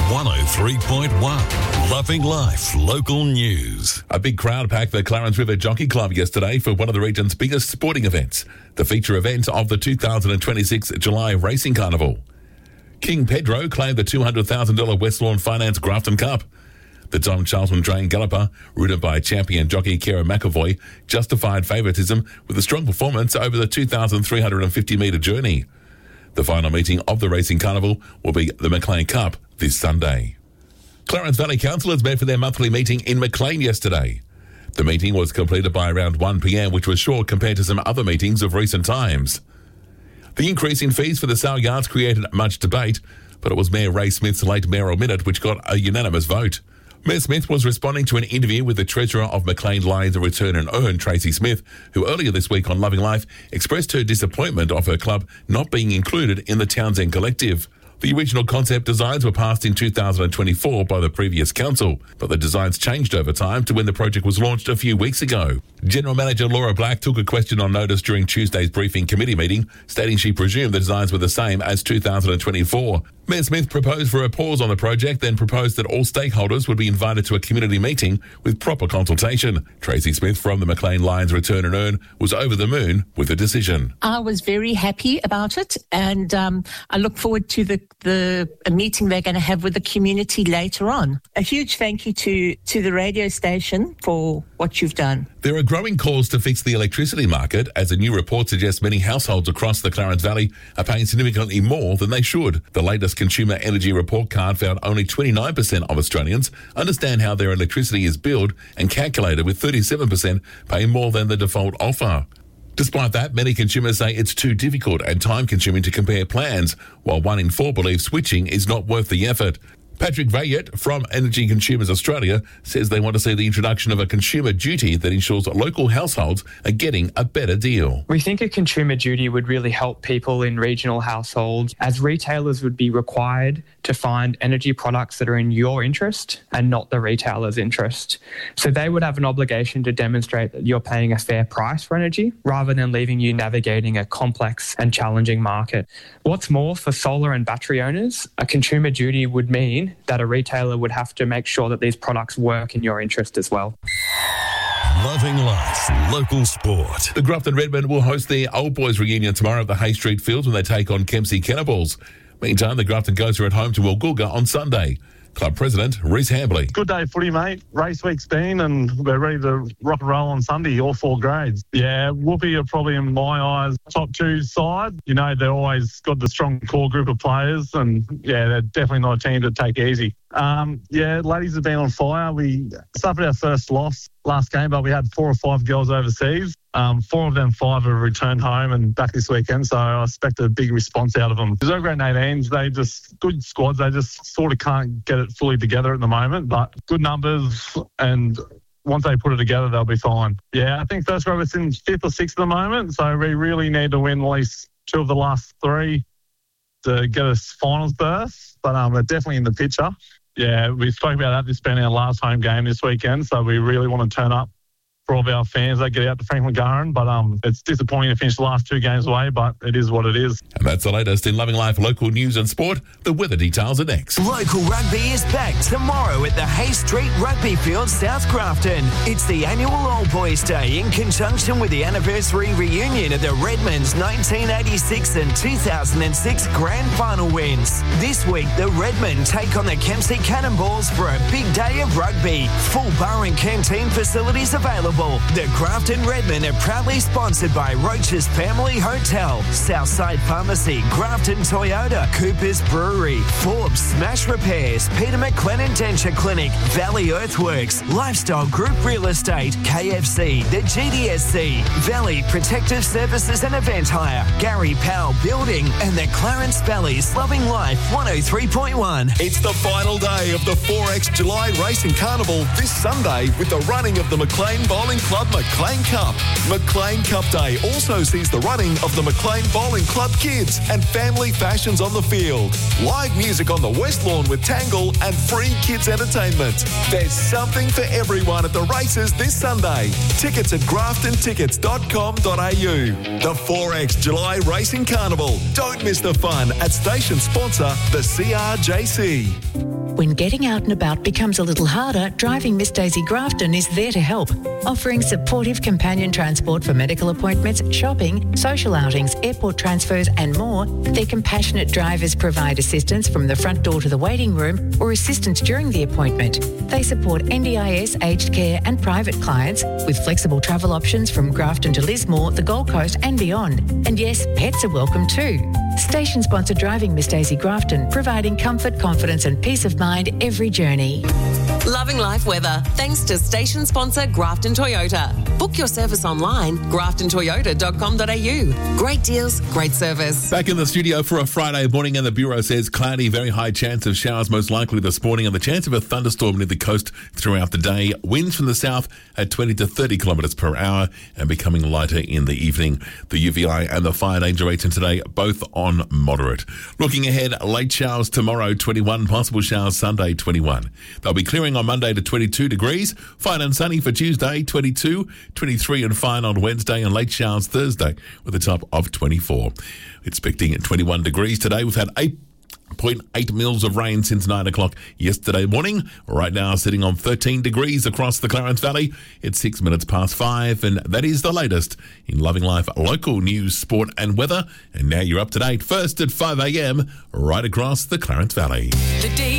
103.1 Loving Life Local News. A big crowd packed the Clarence River Jockey Club yesterday for one of the region's biggest sporting events, the feature event of the 2026 July Racing Carnival. King Pedro claimed the $200,000 West Lawn Finance Grafton Cup. The Tom Charlton trained galloper, ridden by champion jockey Kara McAvoy, justified favouritism with a strong performance over the 2,350-metre journey. The final meeting of the Racing Carnival will be the Maclean Cup this Sunday. Clarence Valley councillors met for their monthly meeting in Maclean yesterday. The meeting was completed by around 1 p.m, which was short compared to some other meetings of recent times. The increase in fees for the sale yards created much debate, but it was Mayor Ray Smith's late mayoral minute which got a unanimous vote. Mayor Smith was responding to an interview with the treasurer of Maclean Lions Return and Earn, Tracy Smith, who earlier this week on Loving Life expressed her disappointment of her club not being included in the Townsend Collective. The original concept designs were passed in 2024 by the previous council, but the designs changed over time to when the project was launched a few weeks ago. General Manager Laura Black took a question on notice during Tuesday's briefing committee meeting, stating she presumed the designs were the same as 2024. Mayor Smith proposed for a pause on the project, then proposed that all stakeholders would be invited to a community meeting with proper consultation. Tracy Smith from the Maclean Lions Return and Earn was over the moon with the decision. I was very happy about it, and I look forward to the meeting they're going to have with the community later on. A huge thank you to the radio station for what you've done. There are growing calls to fix the electricity market, as a new report suggests many households across the Clarence Valley are paying significantly more than they should. The latest Consumer Energy Report card found only 29% of Australians understand how their electricity is billed and calculated, with 37% paying more than the default offer. Despite that, many consumers say it's too difficult and time-consuming to compare plans, while 1 in 4 believe switching is not worth the effort. Patrick Vayet from Energy Consumers Australia says they want to see the introduction of a consumer duty that ensures that local households are getting a better deal. We think a consumer duty would really help people in regional households, as retailers would be required to find energy products that are in your interest and not the retailer's interest. So they would have an obligation to demonstrate that you're paying a fair price for energy, rather than leaving you navigating a complex and challenging market. What's more, for solar and battery owners, a consumer duty would mean that a retailer would have to make sure that these products work in your interest as well. Loving Life Local Sport. The Grafton Redmen will host their Old Boys reunion tomorrow at the Hay Street Fields when they take on Kempsey Cannibals. Meantime, the Grafton Ghosts are at home to Woolgoolga on Sunday. Club President Reece Hambley. Good day footy, mate. Race week's been and we're ready to rock and roll on Sunday, all 4 grades. Yeah, Whoopie are probably, in my eyes, top 2 side. You know, they've always got the strong core group of players, and yeah, they're definitely not a team to take easy. Ladies have been on fire. We suffered our first loss last game, but we had 4 or 5 girls overseas. 4 of them 5 have returned home and back this weekend, so I expect a big response out of them. Reserve grade 18s, they just good squads. They just sort of can't get it fully together at the moment, but good numbers, and once they put it together, they'll be fine. Yeah, I think first grade is in 5th or 6th at the moment, so we really need to win at least 2 of the last 3 to get us finals berth, but they're definitely in the picture. Yeah, we spoke about that. This being our last home game this weekend, so we really want to turn up for all of our fans that get out to Franklin Gurran, but it's disappointing to finish the last 2 games away, but it is what it is. And that's the latest in Loving Life local news and sport. The weather details are next. Local rugby is back tomorrow at the Hay Street Rugby Field, South Grafton. It's the annual Old Boys Day in conjunction with the anniversary reunion of the Redmen's 1986 and 2006 grand final wins. This week, the Redmen take on the Kempsey Cannonballs for a big day of rugby. Full bar and canteen facilities available. The Grafton Redmen are proudly sponsored by Roach's Family Hotel, Southside Pharmacy, Grafton Toyota, Cooper's Brewery, Forbes Smash Repairs, Peter McLennan Denture Clinic, Valley Earthworks, Lifestyle Group Real Estate, KFC, the GDSC, Valley Protective Services and Event Hire, Gary Powell Building, and the Clarence Valley's Loving Life 103.1. It's the final day of the 4X July Racing Carnival this Sunday with the running of the Maclean Bowling Bowling Club McLean Cup. McLean Cup Day also sees the running of the McLean Bowling Club Kids and family fashions on the field. Live music on the West Lawn with Tangle and free kids entertainment. There's something for everyone at the races this Sunday. Tickets at graftontickets.com.au. The 4X July Racing Carnival. Don't miss the fun at station sponsor, the CRJC. When getting out and about becomes a little harder, Driving Miss Daisy Grafton is there to help, offering supportive companion transport for medical appointments, shopping, social outings, airport transfers and more. Their compassionate drivers provide assistance from the front door to the waiting room or assistance during the appointment. They support NDIS, aged care and private clients with flexible travel options from Grafton to Lismore, the Gold Coast and beyond. And yes, pets are welcome too. Station sponsor Driving Miss Daisy Grafton, providing comfort, confidence and peace of mind every journey. Loving life weather, thanks to station sponsor Grafton Toyota. Book your service online, graftontoyota.com.au. Great deals, great service. Back in the studio for a Friday morning, and the Bureau says cloudy, very high chance of showers most likely this morning, and the chance of a thunderstorm near the coast throughout the day. Winds from the south at 20 to 30 kilometres per hour and becoming lighter in the evening. The UVI and the fire danger rating today both on moderate. Looking ahead, late showers tomorrow, 21, possible showers Sunday, 21. They'll be clearing on Monday to 22 degrees, fine and sunny for Tuesday, 22, 23 and fine on Wednesday, and late showers Thursday with a top of 24. Expecting 21 degrees today. We've had 8.8 mils of rain since 9 o'clock yesterday morning. Right now sitting on 13 degrees across the Clarence Valley. It's 6 minutes past 5, and that is the latest in Loving Life local news, sport and weather. And now you're up to date first at 5 a.m. right across the Clarence Valley. The